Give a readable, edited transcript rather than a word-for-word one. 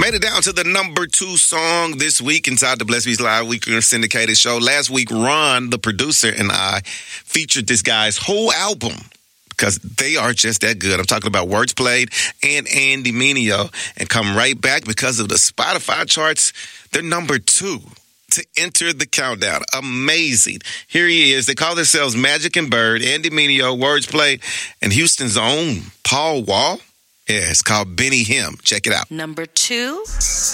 Made it down to the number 2 song this week inside the Blessed Beats Live Weekly syndicated show. Last week, Ron, the producer, and I featured this guy's whole album because they are just that good. I'm talking about Words Played and Andy Mineo. And come right back because of the Spotify charts. They're number 2 to enter the countdown. Amazing. Here he is. They call themselves Magic and Bird, Andy Mineo, Words Played, and Houston's own Paul Wall. Yeah, it's called Benny Him. Check it out. Number 2.